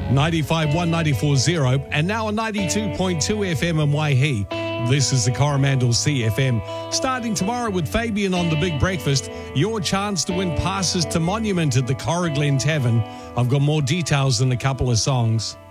95.1, 94.0, and now on 92.2 FM in Waihi. This is the Coromandel CFM. Starting tomorrow with Fabian on The Big Breakfast, your chance to win passes to Monument at the Corriglen Tavern. I've got more details in a couple of songs.